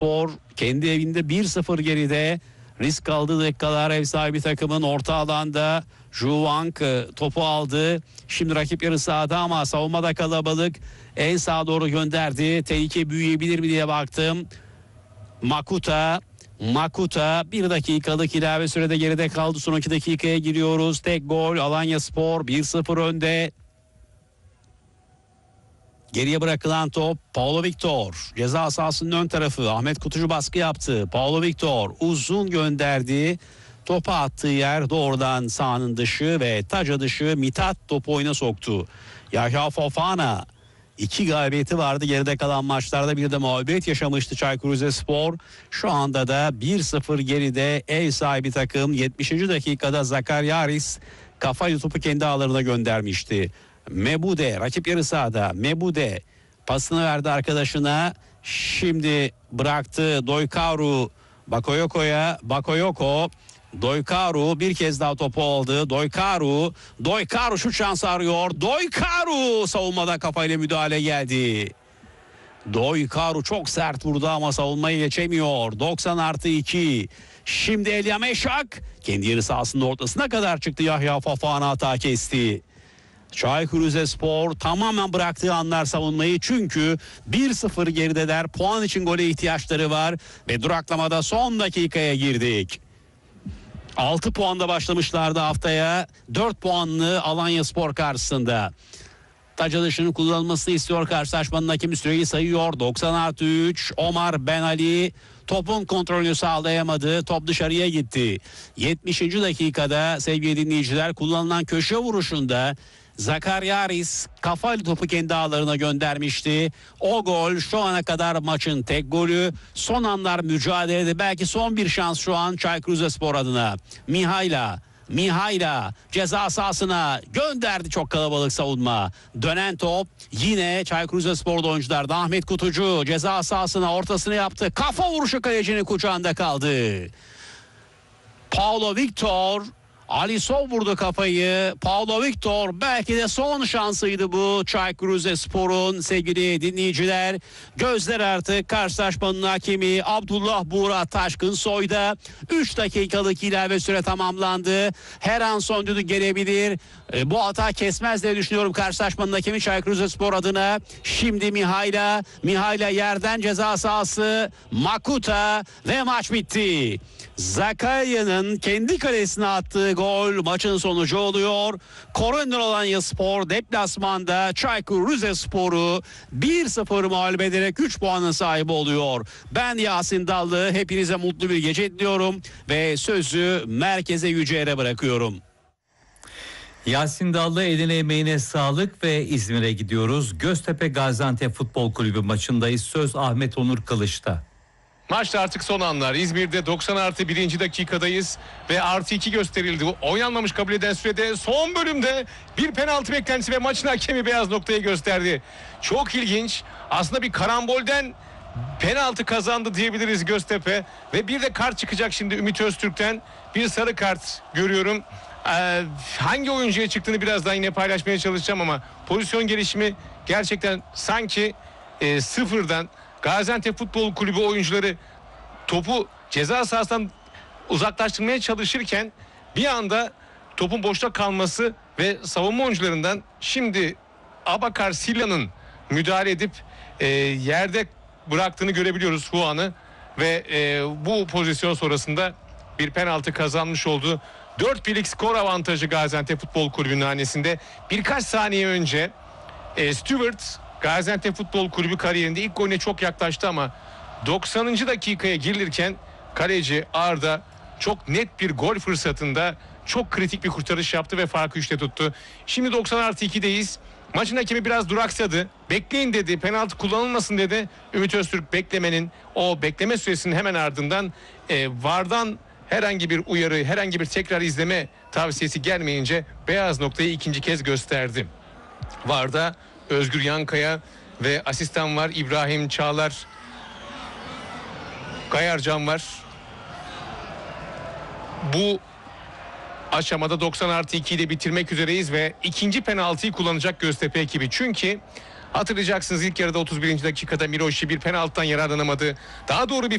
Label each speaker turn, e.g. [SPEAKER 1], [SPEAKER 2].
[SPEAKER 1] Spor kendi evinde 1-0 geride. Risk aldığı dakikalar ev sahibi takımın orta alanda. Juvank topu aldı. Şimdi rakip yarı sahada ama savunmada kalabalık. En sağa doğru gönderdi. Tehlike büyüyebilir mi diye baktım. Makuta 1 dakikalık ilave sürede geride kaldı. Son 2 dakikaya giriyoruz. Tek gol Alanyaspor 1-0 önde. Geriye bırakılan top Paulo Victor. Ceza sahasının ön tarafı. Ahmet Kutucu baskı yaptı. Paulo Victor uzun gönderdi. Topa attığı yer doğrudan sahanın dışı ve taca dışı. Mithat topu oyuna soktu. Yahya Fofana 2 galibiyeti vardı geride kalan maçlarda, bir de mağlubiyet yaşamıştı Çaykur Rizespor. Şu anda da 1-0 geride ev sahibi takım. 70. dakikada Zakaryaris kafayla topu kendi ağlarına göndermişti. Mebude rakip yarı sahada. Mebude pasını verdi arkadaşına. Şimdi bıraktı Doykaru Bakoyoko'ya. Doykaru bir kez daha topu aldı. Doykaru şu şansı arıyor. Doykaru savunmada kafayla müdahale geldi. Doykaru çok sert vurdu ama savunmayı geçemiyor. 90+2. Şimdi Elia Meşak kendi yarı sahasının ortasına kadar çıktı. Yahya Fofana hata kesti. Çaykur Rizespor tamamen bıraktığı anlar savunmayı, çünkü 1-0 gerideler. Puan için gole ihtiyaçları var ve duraklamada son dakikaya girdik. 6 puanda başlamışlardı haftaya. 4 puanlı Alanyaspor karşısında. Taca dışının kullanılmasını istiyor karşılaşmanın hakemi, süreyi sayıyor. 90+3 Omar Ben Ali topun kontrolünü sağlayamadı. Top dışarıya gitti. 70. dakikada sevgili dinleyiciler, kullanılan köşe vuruşunda Zakaryaris kafayla topu kendi ağlarına göndermişti. O gol şu ana kadar maçın tek golü. Son anlar mücadelede belki son bir şans şu an Çaykur Rizespor adına. Mihayla ceza sahasına gönderdi, çok kalabalık savunma. Dönen top yine Çaykur Rizespor'da oyuncularda. Ahmet Kutucu ceza sahasına ortasını yaptı. Kafa vuruşu kalecinin kucağında kaldı. Paulo Victor, Alisov vurdu kafayı. Paulo Victor belki de son şansıydı bu Çaykur Rizespor'un sevgili dinleyiciler. Gözler artık karşılaşmanın hakemi Abdullah Buğra Taşkınsoy'da. 3 dakikalık ilave süre tamamlandı. Her an son düdük gelebilir. Bu hata kesmez diye düşünüyorum karşılaşmanın hakemi Çaykur Rizespor adına. Şimdi Mihayla yerden ceza sahası. Makuta ve maç bitti. Zakarya'nın kendi kalesine attığı gol maçın sonucu oluyor. Korender Alanyaspor deplasmanda Çaykur Rizespor'u 1-0 mağlup ederek 3 puanın sahibi oluyor. Ben Yasin Dallı, hepinize mutlu bir gece diliyorum ve sözü merkeze Yüce'ye bırakıyorum.
[SPEAKER 2] Yasin Dallı, eline emeğine sağlık ve İzmir'e gidiyoruz. Göztepe Gaziantep Futbol Kulübü maçındayız. Söz Ahmet Onur Kılıç'ta.
[SPEAKER 3] Maçta artık son anlar. İzmir'de 90+1. dakikadayız ve +2 gösterildi. Oynanmamış kabul eden sürede son bölümde bir penaltı beklentisi ve maçın hakemi beyaz noktayı gösterdi. Çok ilginç. Aslında bir karambolden penaltı kazandı diyebiliriz Göztepe ve bir de kart çıkacak şimdi Ümit Öztürk'ten. Bir sarı kart görüyorum. Hangi oyuncuya çıktığını birazdan yine paylaşmaya çalışacağım ama pozisyon gelişimi gerçekten sanki sıfırdan. Gaziantep Futbol Kulübü oyuncuları topu ceza sahasından uzaklaştırmaya çalışırken bir anda topun boşta kalması ve savunma oyuncularından şimdi Abakar Silla'nın müdahale edip yerde bıraktığını görebiliyoruz Juan'ı ve bu pozisyon sonrasında bir penaltı kazanmış oldu. 4-1'lik skor avantajı Gaziantep Futbol Kulübü'nün hanesinde. Birkaç saniye önce Stewart Gaziantep Futbol Kulübü kariyerinde ilk golüne çok yaklaştı ama 90. dakikaya girilirken kaleci Arda çok net bir gol fırsatında çok kritik bir kurtarış yaptı ve farkı 3'te tuttu. Şimdi 90+2'deyiz. Maçın hakemi biraz duraksadı. Bekleyin dedi, penaltı kullanılmasın dedi. Ümit Öztürk beklemenin, o bekleme süresinin hemen ardından VAR'dan herhangi bir uyarı, herhangi bir tekrar izleme tavsiyesi gelmeyince beyaz noktayı ikinci kez gösterdi. VAR'da Özgür Yankaya ve asistan var İbrahim Çağlar, Kayarcan var. Bu aşamada 90+2 ile bitirmek üzereyiz ve ikinci penaltıyı kullanacak Göztepe ekibi. Çünkü hatırlayacaksınız ilk yarıda 31. dakikada Miroşi bir penaltıdan yararlanamadı. Daha doğru bir